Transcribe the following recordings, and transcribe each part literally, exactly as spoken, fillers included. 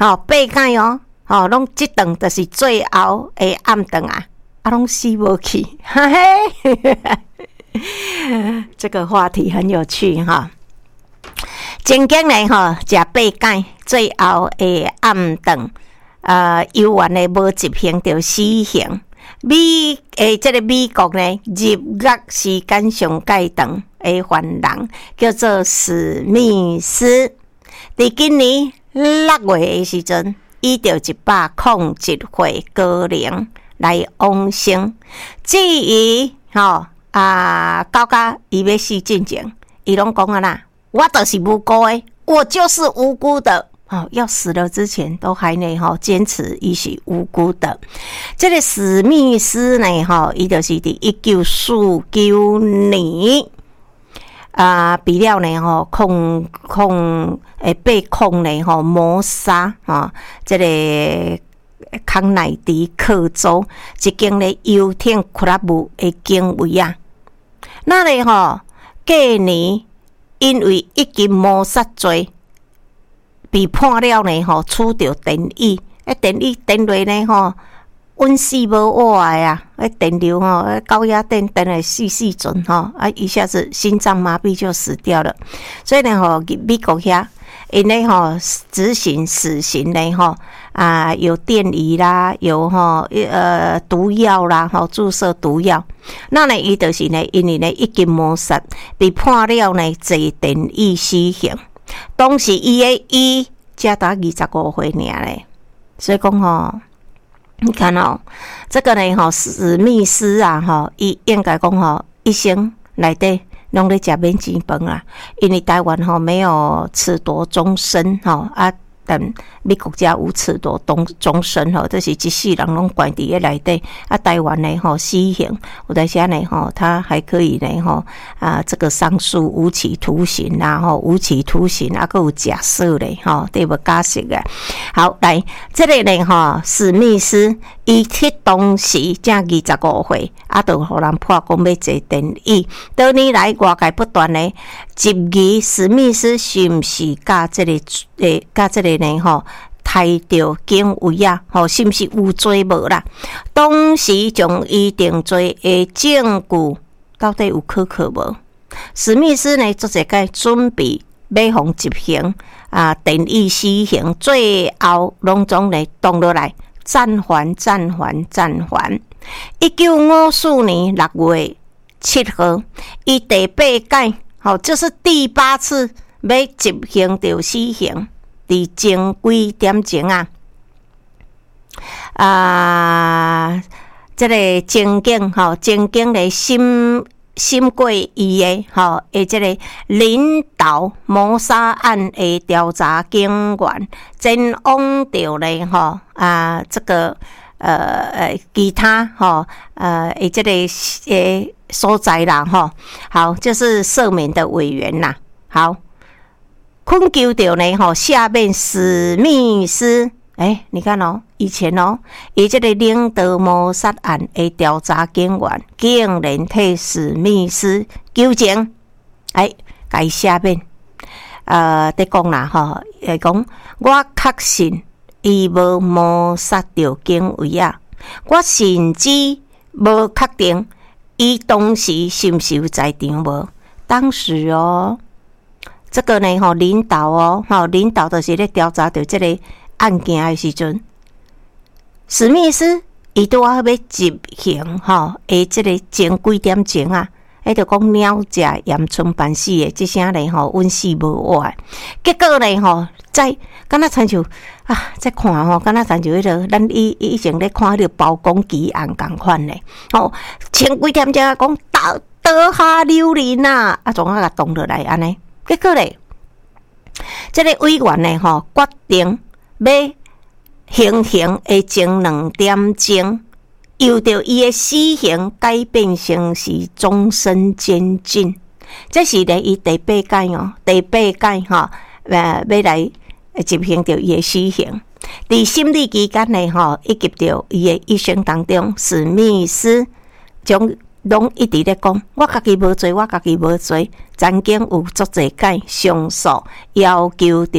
吼八改哦，吼拢即顿就是最后的暗顿啊，啊拢死无去，哈嘿，这个话题很有趣哈。正经呢吼，食八改最后的暗顿，呃，游玩的无执行就死刑。美诶，这个美国呢，入狱时间上介长的犯人叫做史密斯。伫今年六月的时阵，伊就一百零一岁高龄来往生。至于吼啊，到甲伊要死之前，伊拢讲啊啦，我就是无辜的，我就是无辜的。哦，要死了之前都还呢哈，坚持伊是无辜的。这个史密斯呢哈，伊就是伫一九四九年啊，比了呢吼，控控诶被控呢吼谋杀啊，这个康乃狄克州一间咧游艇俱乐部的经纬啊，那呢吼，过年因为已经谋杀罪。被判了呢，吼，处着电椅，诶，电椅电落呢，吼，温死无活啊！诶，电流吼，高压电电来死死准吼，啊，一下子心脏麻痹就死掉了。所以呢，吼，美国遐因呢，吼，执行死刑呢，吼啊，有电椅啦，有吼呃毒药啦，吼注射毒药。那呢，伊就是呢，因为呢已经谋杀，被判了呢坐电椅死刑。当时伊诶伊才达二十五岁尔咧，所以讲吼，你看哦，这个呢吼史密斯啊吼，伊应该讲吼一生内底拢咧食免钱饭啦，因为台湾吼没有褫夺终身吼啊。但美国家有褫夺终终身吼，这是一世人拢关伫咧内底。啊，台湾呢吼死刑，有当时呢吼，他还可以呢吼啊，这个上诉无期徒刑啦吼，无期徒刑啊，佫有假释咧吼，对无假释啊。好，来，这个呢吼，史密斯伊迄当时才二十五岁，啊，就互人破讲要坐电椅。多年来，外界不断呢质疑史密斯是毋是甲这个诶，甲这个呢吼，抬着警卫啊，吼，是毋是有罪无啦？当时将伊定罪的证据到底有可靠无？史密斯呢，做一个准备要互执行啊，电椅死刑，最后拢总呢动落来，暂缓、暂缓、暂缓。一九五四年六月七号，伊第八届，吼，就是第八次要执行着死刑。伫前几点钟啊，啊，这个警警吼，警警咧审审过伊诶吼，诶，这个领导谋杀案的调查警员，前往着咧吼啊，这个呃呃其他吼呃诶，这个诶所在啦吼，好，就是赦免的委员啦，好。困求着呢吼，下面史密斯，诶、欸，你看哦，以前哦，伊这个领导谋杀案的调查警员，竟然替史密斯求情，诶、欸，甲伊下面，呃，在讲啦吼，会讲我确信伊无谋杀着警卫啊，我甚至无确定伊当时是毋是有在场无，当时哦。这个呢，吼领导哦，吼领导就是咧调查着这个案件的时阵，史密斯伊拄啊要执行吼，诶，这个前几点钟啊，迄就讲鸟食盐春办死的，即声呢吼温死无活，结果呢吼，在敢若亲像啊，再看吼，敢若亲像迄个咱以以前咧看迄个包公奇案共款咧，吼前几点钟讲倒倒下榴莲啊，啊，总啊甲动落来安尼。结果咧，这个委员呢，吼决定要行刑的前两点钟，由着伊的死刑改变成是终身监禁。这是咧伊第八届哦，第八届吼，呃，要来执行着伊的死刑。伫审理期间呢，吼，以及着伊的一生当中，史密斯将拢一直咧讲，我家己无做，我家己无做。曾经有足侪届上诉要求着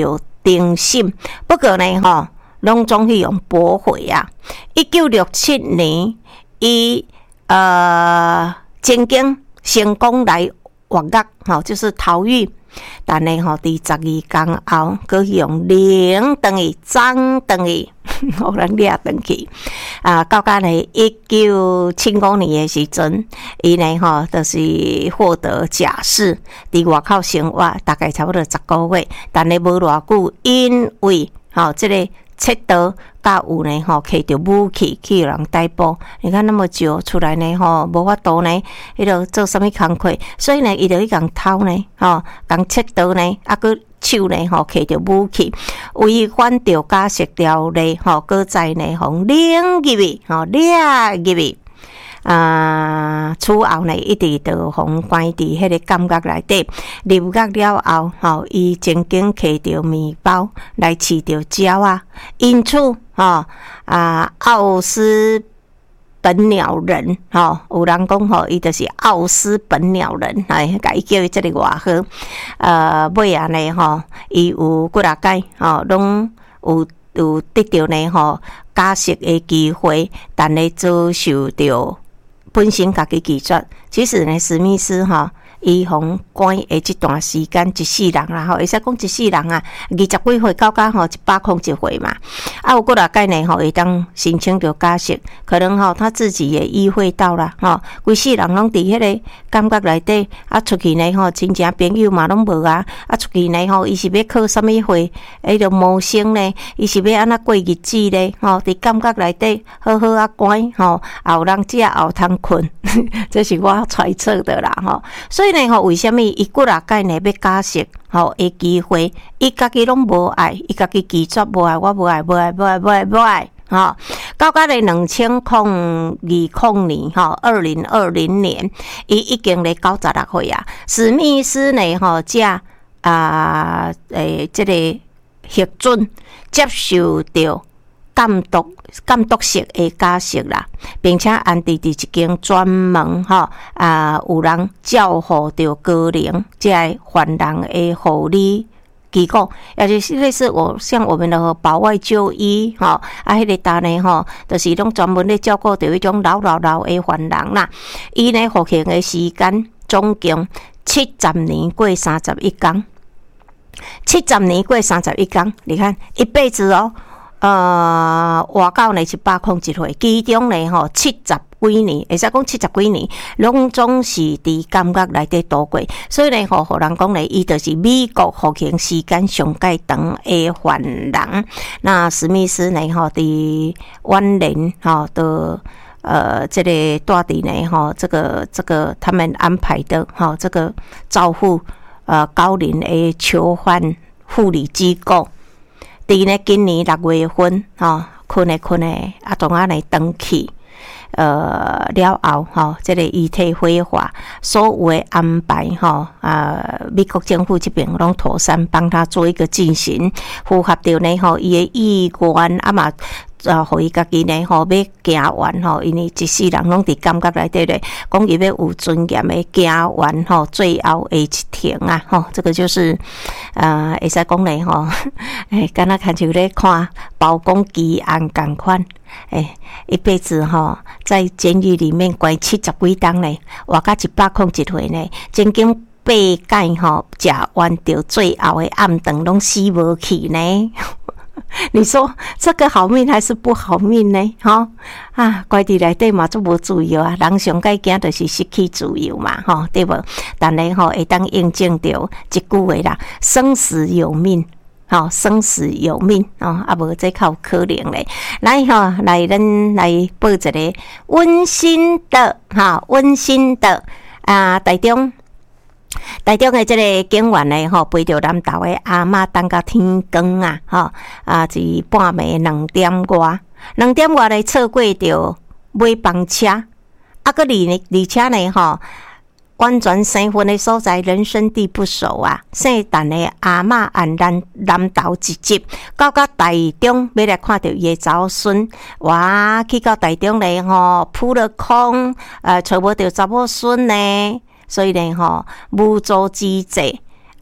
定心，不过呢吼，拢总去用驳回啊。一九六七年，伊呃曾经成功来越狱，吼，就是逃狱。但呢吼，伫十二天后，佮用零等于涨等于，互人掠转去。啊，到甲呢一九七五年的时阵，伊呢吼，就是获得假释，伫外口生活大概差不多十个月，但呢无偌久，因为吼即、這个窃盗。甲有呢吼，摕着武器去有人逮捕。你看那么久出来呢吼，无法度呢，伊就做啥物工课？所以呢，伊就去共偷呢，吼，共窃盗呢，啊，佮手呢吼，摕着武器，违反着假释条例，吼，佮在呢，互领入去，吼，掠入去。啊，此后呢，一直就互关伫迄个监狱内底。入狱了后，吼，伊曾经摕着面包来饲着鸟啊，因此，吼啊，奥斯本鸟人，吼，有人讲吼，伊就是奥斯本鸟人，哎，甲伊叫伊即个外号。呃，尾啊呢，吼，伊有几若届，吼，拢有有得到呢，吼，假释的机会，但呢遭受着。本身家己拒绝，其实呢，史密斯哈，伊互关的这段时间一世人啦，吼，会使讲一世人啊，二十几岁到甲吼一百空一岁嘛，啊，有几若届呢吼，会当申请着假释，可能吼他自己也意会到啦，吼，规世人拢伫迄个监狱内底，啊，出去呢吼，亲情朋友嘛拢无啊，啊，出去呢吼，伊是要靠什么会，迄个谋生呢？伊是要安怎过日子呢？吼，伫监狱内底好好啊关，吼，也有人食，也有通困，这是我揣测的啦，吼，所以呢吼，为什么伊几若届呢要假释？吼，的机会，伊家己拢无爱，伊家己拒绝无爱，我无爱，无爱，无爱，无爱，无爱。吼，到甲咧两千零二零年，吼，二零二零年，伊已經咧九十六歲啊。史密斯呢，吼，只啊，誒，即、這個核准接受到監督監督式的假釋啦，並且安置佇一間專門吼啊，有人照顧着高齡即係犯人的護理機構，也就是類似我像我們的保外就醫吼，啊，迄個單呢吼，就是攏專門咧照顧着迄種老老老的犯人啦。伊呢服刑的時間總共七十年過三十一天，七十年過三十一天，你看一輩子哦。呃，活到呢一百零一歲，其中呢吼七十幾年，會使講七十幾年，攏總是佇監獄內底度過，所以呢吼，互人講呢，伊就是美國服刑時間上較長的犯人。那史密斯呢吼，佇晚年吼的呃，這個大地呢吼，這個這個他們安排的吼，這個照顧呃高齡的囚犯護理機構。伫呢今年六月份，吼困诶困诶，啊，當然嚟登去，呃了後，吼，即個遺體火化，所有嘅安排，吼，啊，美國政府這邊攏妥善幫他做一個進行，符合到呢，吼，伊嘅意願，啊嘛。啊，互伊家己呢吼，要行完吼，因為一世人攏伫監獄內底咧，講伊要有尊嚴的行完吼，最後的一天啊，吼，這個就是呃，會使講咧吼，誒，敢若看像咧看包公奇案共款，誒，一輩子吼，在監獄裡面關七十幾天咧，活到一百零一歲呢，曾經八屆吼，食完到最後的暗頓攏死無去呢。你說這個好命還是不好命呢？吼啊，關佇內底嘛足無自由啊，人上界驚就是失去自由嘛，吼對無？但係吼會當印證到一句話啦，生死有命，吼生死有命哦，啊無這較可能咧。來吼，來咱來報一個溫馨的，哈溫馨的啊，台中。台中的這個警員呢，吼陪着南投的阿嬤等到天光啊，吼啊是半暝兩點外，兩點外來錯過着尾班車，啊個而呢而且呢，吼完全生分的所在，人生地不熟啊，姓陳的阿嬤按南南投一集，到到台中要來看到伊的查某孫，哇去到台中呢，吼撲了空，呃找無到查某孫呢。所以呢，吼無助之際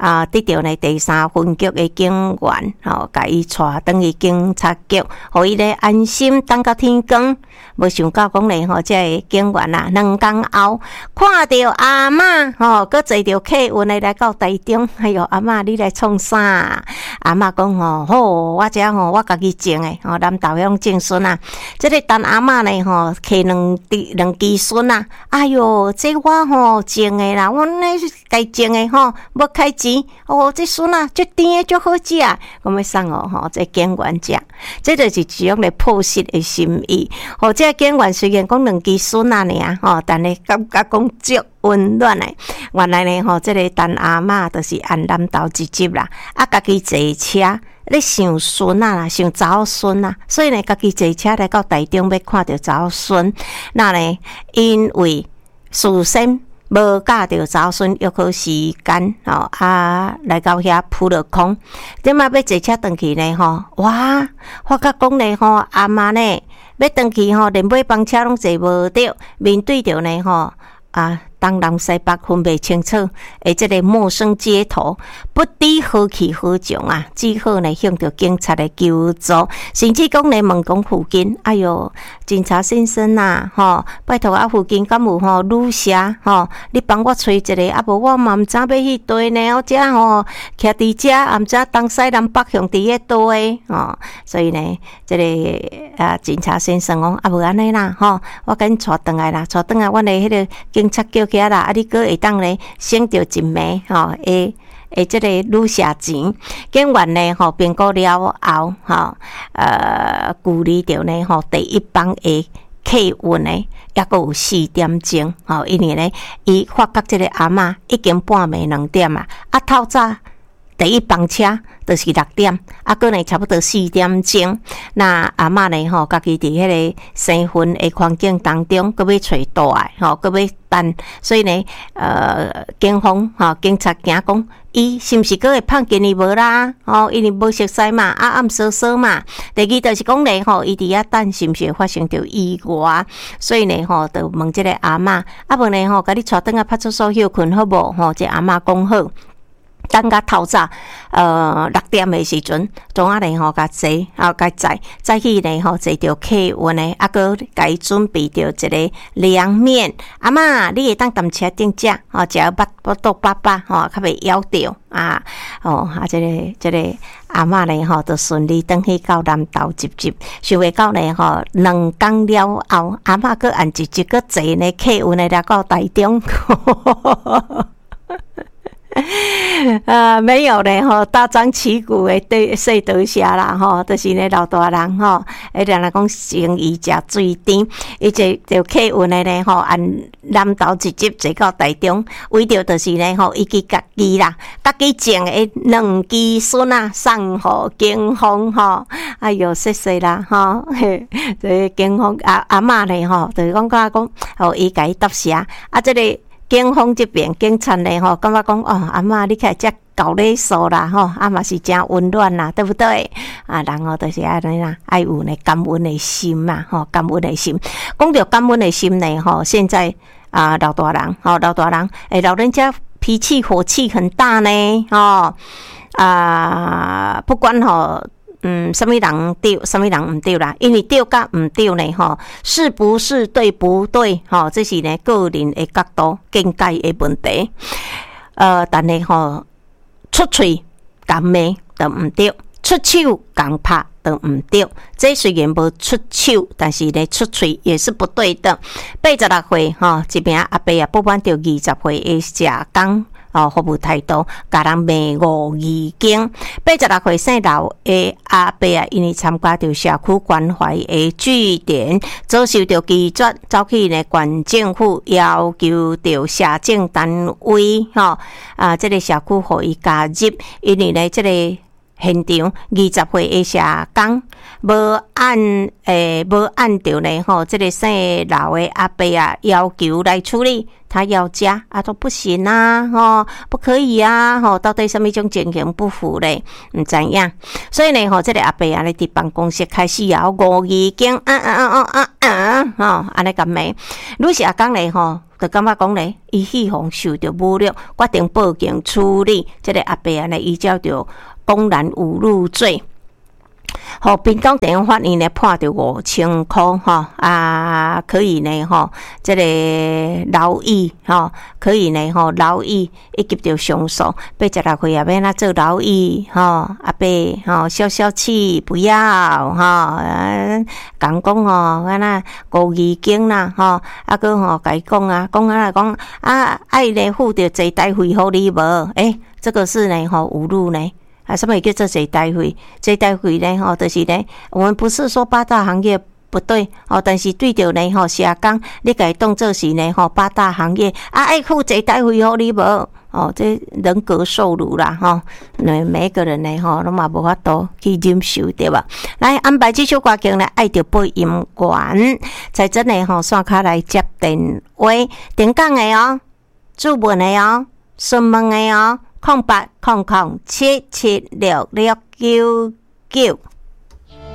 啊，得到呢第三分局的警员，吼，甲伊带转去警察局，互伊咧安心等到天光。无想到讲咧，吼，这个警员啊，两天后看到阿嬷，吼，佮坐着客运的来到台中，哎哟，阿嬷你来创啥？阿嬷讲吼，好，我遮吼，我家己种的，吼，南投乡种孙啊，这个等阿嬷呢，吼，摕两两支孙啊，哎哟，这我吼种的啦，我那该种的吼，要开钱，哦，这孙啊，足甜的，足好食，我要送哦，吼，这警员食，这就是一种咧朴实的心意，吼。这警员虽然讲两支孙啊尔吼，但是感觉讲足温暖的。原来呢吼，这个陈阿嬷就是按南投一集啦，啊，家己坐车咧想孙啊啦，想查某孙啊，所以呢，家己坐车来到台中要看到查某孙，那呢，因为事先无教着查某孙约好时间吼，啊，来到遐扑了空，点嘛要坐车转去呢吼，哇，发觉讲呢吼，阿嬷呢。要转去吼，连尾班车拢坐无着，面对着呢吼啊，东南西北分袂清楚，诶，这个陌生街头，不知何去何从啊！只好呢向着警察来求助，甚至讲呢问讲附近，哎哟，警察先生啊，吼，拜托啊，附近敢有吼旅社吼，你帮我找一个，啊无我嘛毋知要去对呢，我遮吼徛伫遮，也毋知东西南北向伫个对哦，所以呢，这个啊警察先生讲啊无安尼啦，吼，我紧带转来啦，带转来，阮的迄个警察局遐啦，啊，你搁会当咧省着一枚吼，诶诶，即个旅社钱，警员呢吼评估了后，吼，呃，距离着呢吼第一班的客运呢，抑阁有四点钟，吼，因为呢，伊发觉即个阿嬷已经半暝两点啊，啊，透早。第一班车就是六点，啊，个呢差不多四点钟。那阿嬷呢吼，家己伫迄个生昏的环境当中，佮要找倒来，吼，佮要等，所以呢，呃，警方吼，警察惊讲，伊是毋是佮会碰见伊无啦？吼，因为无熟悉嘛，啊暗扫扫嘛。第二就是讲咧，吼，伊伫遐等是毋是会发生着意外？所以呢，吼，就问即个阿嬷，啊无呢，吼，甲你带转啊派出所休困好无？吼，即阿嬷讲好。等甲透早，呃，六点的时阵，总啊呢吼，甲坐，啊，甲载，载去呢吼，坐着客运呢，啊，个甲伊准备着一个凉面。阿嬷，你会当踮车顶食，吼，食饱饱肚饱饱，吼，较袂枵着啊，哦，啊，这个这个阿嬷呢吼，就顺利转去到南投集集，想袂到呢吼，两工了后，阿嬷个按一一个坐呢客运呢来到台中。呃，没有咧吼，大张旗鼓的对说倒下啦吼，就是呢老大人吼，诶，人来讲生意食水甜，伊就就客运的呢吼，按南投直接坐到台中，为着就是呢吼，伊己家己啦，家己种的两支孙啊，送互警方吼，哎哟，谢谢啦吼，这警方阿阿嬷呢吼，就是讲讲讲，哦，伊甲伊答谢啊，这个。警方这边警察呢吼，感觉讲哦，阿嬷你看这搞礼数啦吼，啊嘛是真温暖啦，对不对？啊，然后就是安尼啦，爱有呢感恩的心嘛，吼，感恩的心。讲到感恩的心呢，吼，现在啊老大人，吼老大人，诶，老人家脾气火气很大呢，吼啊，不管吼。嗯，什么人对，什么人唔对啦？因为对甲唔对呢，吼，是不是对不对？吼，这是呢个人的角度见解的问题。呃，但是吼，出嘴讲骂都唔对，出手讲拍都唔对。这虽然无出手，但是呢出嘴也是不对的。八十六岁吼，一名阿伯啊，不满着二十岁的社工。哦，服务态度，甲人骂五字经。八十六岁姓刘的阿伯啊，因为参加着社区关怀的据点，遭受着拒绝，走去呢县政府要求着社政单位，吼、哦、啊，这个社区互伊加入，因为呢这个。 现场二十岁的社工，无按诶无按照呢吼，这个姓老的阿伯啊要求来处理，他要加啊都不行啊，吼不可以啊，吼到底什么种情形不符咧？唔知影，所以呢吼，这个阿伯啊咧伫办公室开始啊无意见啊啊啊啊啊，吼安尼咁骂，女士阿公咧吼。就感觉讲咧，伊预防受到侮辱，决定报警处理。这个阿伯啊，呢依照着公然侮辱罪，吼，滨江地方法院呢判着五千块，吼啊，可以呢，吼，这个劳役，吼，可以呢，吼，劳役以及着上诉，八十六岁也要哪做劳役，吼，阿伯，吼，消消气，不要，吼，讲讲吼，安那无义经啦，吼，啊个吼，甲伊讲啊，讲啊讲啊，爱呢付着坐台费互你无？诶，这个是呢，吼，侮辱呢。啊，什么叫做坐台费？坐台费呢？吼，就是呢，我们不是说八大行业不对哦，但是对着呢，吼，社工你甲伊当做是呢，吼，八大行业啊，爱付坐台费互你无？哦，这人格受辱啦，吼，每每一个人呢，吼，拢嘛无法度去忍受，对吧？来安排这首歌曲呢，爱着播音员，才真呢，吼，线卡来接电话，点讲的哦，注文的哦，询问的哦。空八空空七七六六九九。